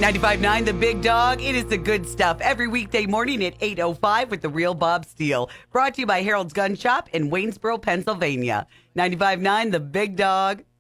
95.9 The Big Dog. It is the good stuff every weekday morning at 8:05 with the real Bob Steele. Brought to you by Harold's Gun Shop in Waynesboro, Pennsylvania. 95.9 The Big Dog.